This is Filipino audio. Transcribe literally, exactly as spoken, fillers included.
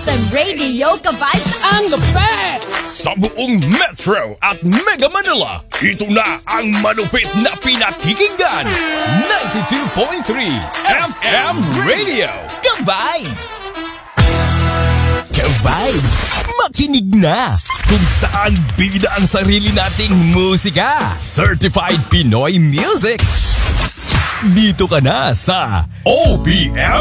M Radio Ka-Vibes ang the best! Sa buong Metro at Mega Manila, ito na ang malupit na pinakikinggan. ninety-two point three F M Radio Ka-Vibes! Ka-Vibes, makinig na! Kung saan bida ang sarili nating musika. Certified Pinoy Music. Dito ka na sa O P M